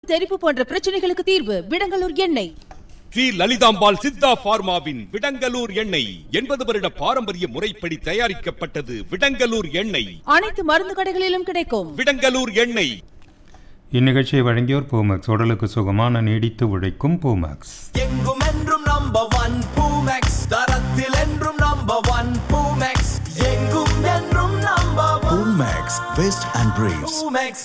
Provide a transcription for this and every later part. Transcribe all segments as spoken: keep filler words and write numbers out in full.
தெரிப்பு போன்ற பிரச்சனைகளுக்கு தீர்வு விடங்கலூர் எண்ணெய். ஸ்ரீ லலிதாம்பாள் சித்தா பார்மாவின் விடங்கலூர் எண்ணெய் எண்பது வருட பாரம்பரிய முறைப்படி தயாரிக்கப்பட்டது. விடங்கலூர் எண்ணெய் அனைத்து மருந்து கடைகளிலும் கிடைக்கும். விடங்கலூர் எண்ணெய். இந்நிகழ்ச்சியை வழங்கியோர் பூமேக்ஸ். உடலுக்கு சுகமான நீடித்து உழைக்கும் பூமேக்ஸ். எங்கும் என்றும் நம்பர் ஒன் பூமேக்ஸ். தரத்தில் என்றும் நம்பர் ஒன் பூமேக்ஸ். எங்கும் என்றும் number one Poomex. West and briefs. Poomex.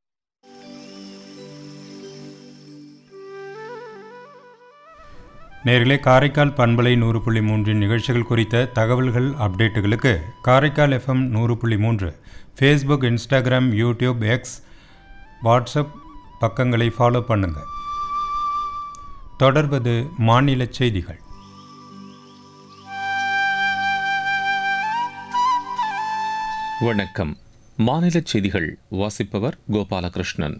நேரிலே காரைக்கால் பண்பலை நூறு புள்ளி மூன்றின் நிகழ்ச்சிகள் குறித்த தகவல்கள் அப்டேட்டுகளுக்கு காரைக்கால் எஃப்எம் நூறு புள்ளி மூன்று Facebook, Instagram, YouTube, X, WhatsApp பக்கங்களை ஃபாலோ பண்ணுங்கள். தொடர்வது மாநில செய்திகள். வணக்கம். மாநில செய்திகள் வாசிப்பவர் கோபாலகிருஷ்ணன்.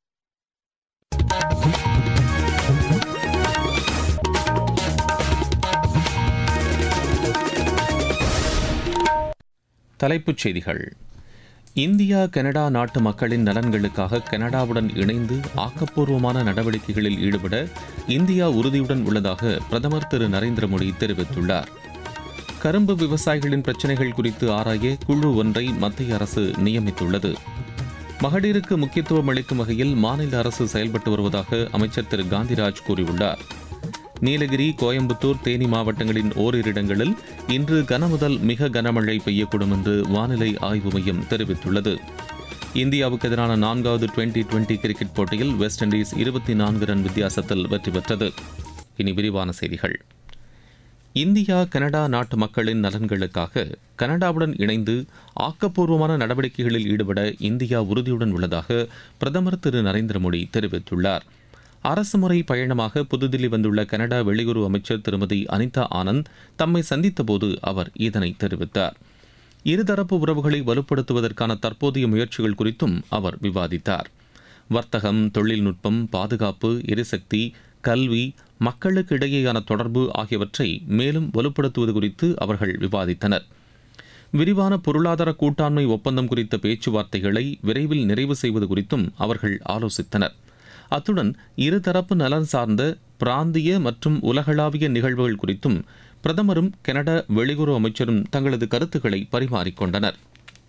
தலைப்புச் செய்திகள். இந்தியா கனடா நாட்டு மக்களின் நலன்களுக்காக கனடாவுடன் இணைந்து ஆக்கப்பூர்வமான நடவடிக்கைகளில் ஈடுபட இந்தியா உறுதியுடன் உள்ளதாக பிரதமர் திரு நரேந்திர மோடி தெரிவித்துள்ளார். கரும்பு விவசாயிகளின் பிரச்சினைகள் குறித்து ஆராய குழு ஒன்றை மத்திய அரசு நியமித்துள்ளது. மகளிருக்கு முக்கியத்துவம் அளிக்கும் வகையில் மாநில அரசு செயல்பட்டு வருவதாக அமைச்சர் திரு காந்திராஜ் கூறியுள்ளார். நீலகிரி, கோயம்புத்தூர், தேனி மாவட்டங்களின் ஓரிரு இடங்களில் இன்று கனமுதல் மிக கனமழை பெய்யக்கூடும் என்று வானிலை ஆய்வு மையம் தெரிவித்துள்ளது. இந்தியாவுக்கு எதிரான நான்காவது டுவெண்டி டுவெண்டி கிரிக்கெட் போட்டியில் வெஸ்ட் இண்டீஸ் இருபத்தி நான்கு ரன் வித்தியாசத்தில் வெற்றி பெற்றது. இனி விரிவான செய்திகள். இந்தியா கனடா நாட்டு மக்களின் நலன்களுக்காக கனடாவுடன் இணைந்து ஆக்கப்பூர்வமான நடவடிக்கைகளில் ஈடுபட இந்தியா உறுதியுடன் உள்ளதாக பிரதமர் திரு நரேந்திர மோடி தெரிவித்துள்ளார். அரசுமுறை பயணமாக புதுதில்லி வந்துள்ள கனடா வெளியுறவு அமைச்சர் திருமதி அனிதா ஆனந்த் தம்மை சந்தித்தபோது அவர் இதனை தெரிவித்தார். இருதரப்பு உறவுகளை வலுப்படுத்துவதற்கான தற்போதைய முயற்சிகள் குறித்தும் அவர் விவாதித்தார். வர்த்தகம், தொழில்நுட்பம், பாதுகாப்பு, எரிசக்தி, கல்வி, மக்களுக்கு இடையேயான தொடர்பு ஆகியவற்றை மேலும் வலுப்படுத்துவது குறித்து அவர்கள் விவாதித்தனர். விரிவான பொருளாதார கூட்டாண்மை ஒப்பந்தம் குறித்த பேச்சுவார்த்தைகளை விரைவில் நிறைவு செய்வது குறித்தும் அவர்கள் ஆலோசித்தனர். அத்துடன் இருதரப்பு நலன் சார்ந்த பிராந்திய மற்றும் உலகளாவிய நிகழ்வுகள் குறித்தும் பிரதமரும் கனடா வெளியுறவு அமைச்சரும் தங்களது கருத்துக்களை பரிமாறிக்கொண்டனர்.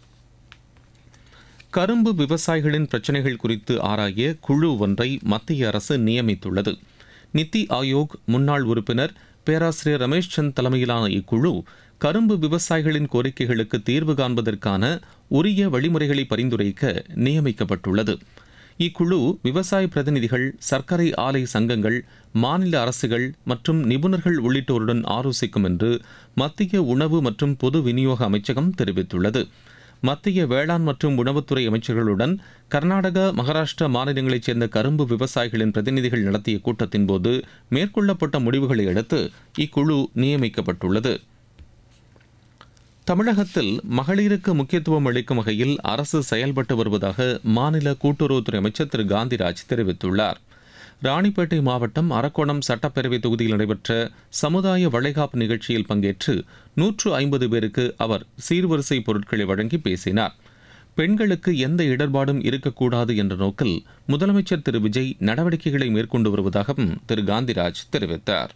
கரும்பு விவசாயிகளின் பிரச்சினைகள் குறித்து ஆராய குழு ஒன்றை மத்திய அரசு நியமித்துள்ளது. நித்தி ஆயோக் முன்னாள் உறுப்பினர் பேராசிரியர் ரமேஷ் சந்த் தலைமையிலான இக்குழு கரும்பு விவசாயிகளின் கோரிக்கைகளுக்கு தீர்வு காண்பதற்கான உரிய வழிமுறைகளை பரிந்துரைக்க நியமிக்கப்பட்டுள்ளது. இக்குழு விவசாய பிரதிநிதிகள், சர்க்கரை ஆலை சங்கங்கள், மாநில அரசுகள் மற்றும் நிபுணர்கள் உள்ளிட்டோருடன் ஆலோசிக்கும் என்று மத்திய உணவு மற்றும் பொது விநியோக அமைச்சகம் தெரிவித்துள்ளது. மத்திய வேளாண் மற்றும் உணவுத்துறை அமைச்சர்களுடன் கர்நாடகா, மகாராஷ்டிரா மாநிலங்களைச் சேர்ந்த கரும்பு விவசாயிகளின் பிரதிநிதிகள் நடத்திய கூட்டத்தின் போது மேற்கொள்ளப்பட்ட முடிவுகளை அடுத்து இக்குழு நியமிக்கப்பட்டுள்ளது. தமிழகத்தில் மகளிருக்கு முக்கியத்துவம் அளிக்கும் வகையில் அரசு செயல்பட்டு வருவதாக மாநில கூட்டுறவுத்துறை அமைச்சர் திரு காந்திராஜ் தெரிவித்துள்ளார். ராணிப்பேட்டை மாவட்டம் அரக்கோணம் சட்டப்பேரவை தொகுதியில் நடைபெற்ற சமுதாய வளைகாப்பு நிகழ்ச்சியில் பங்கேற்று நூற்று ஐம்பது பேருக்கு அவர் சீர்வரிசை பொருட்களை வழங்கி பேசினார். பெண்களுக்கு எந்த இடர்பாடும் இருக்கக்கூடாது என்ற நோக்கில் முதலமைச்சர் திரு விஜய் நடவடிக்கைகளை மேற்கொண்டு வருவதாகவும் திரு காந்திராஜ் தெரிவித்தார்.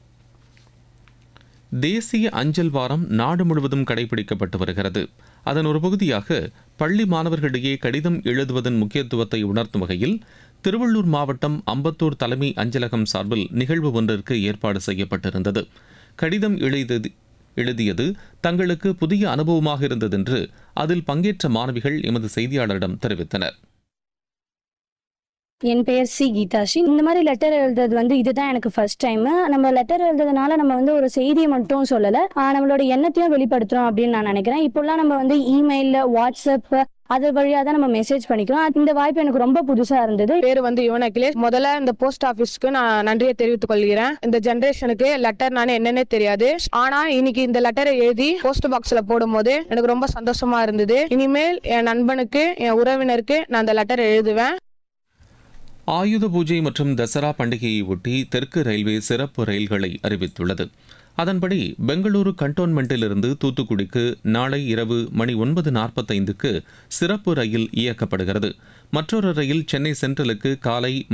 தேசிய அஞ்சல் வாரம் நாடு முழுவதும் கடைபிடிக்கப்பட்டு வருகிறது. அதன் ஒரு பகுதியாக பள்ளி மாணவர்களிடையே கடிதம் எழுதுவதன் முக்கியத்துவத்தை உணர்த்தும் வகையில் திருவள்ளூர் மாவட்டம் அம்பத்தூர் தலைமை அஞ்சலகம் சார்பில் நிகழ்வு ஒன்றிற்கு ஏற்பாடு செய்யப்பட்டிருந்தது. கடிதம் எழுதியது எழுதியது தங்களுக்கு புதிய அனுபவமாக இருந்தது என்று அதில் பங்கேற்ற மாணவிகள் எமது செய்தியாளரிடம் தெரிவித்தனர். என் பெயர் சி கீதாஷி. இந்த மாதிரி லெட்டர் எழுதுறது வந்து இதுதான் எனக்கு ஃபர்ஸ்ட் டைம். நம்ம லெட்டர் எழுதுறதுனால நம்ம வந்து ஒரு செய்தியை மட்டும் சொல்லல, நம்மளோட எண்ணத்தையும் வெளிப்படுத்துறோம் அப்படின்னு நான் நினைக்கிறேன். இப்போல்லாம் நம்ம வந்து இமெயில்ல, வாட்ஸ்அப் அது வழியா தான் நம்ம மெசேஜ் பண்ணிக்கிறோம். இந்த வாய்ப்பு எனக்கு ரொம்ப புதுசா இருந்தது. பேர் வந்து யுவன் அகிலேஷ். முதல்ல இந்த போஸ்ட் ஆபீஸ்க்கு நான் நன்றியை தெரிவித்துக் கொள்கிறேன். இந்த ஜெனரேஷனுக்கு லெட்டர் நானே என்னன்னே தெரியாது. ஆனா இன்னைக்கு இந்த லெட்டரை எழுதி போஸ்ட் பாக்ஸ்ல போடும் போது எனக்கு ரொம்ப சந்தோஷமா இருந்தது. இனிமேல் என் நண்பனுக்கு, என் உறவினருக்கு நான் இந்த லெட்டர் எழுதுவேன். ஆயுத பூஜை மற்றும் தசரா பண்டிகையை ஒட்டி தெற்கு ரயில்வே சிறப்பு ரயில்களை அறிவித்துள்ளது. அதன்படி பெங்களூரு கண்டோன்மெண்டிலிருந்து தூத்துக்குடிக்கு நாளை இரவு மணி ஒன்பது நாற்பத்தைந்துக்கு சிறப்பு ரயில் இயக்கப்படுகிறது. மற்றொரு ரயில் சென்னை சென்ட்ரலுக்கு காலை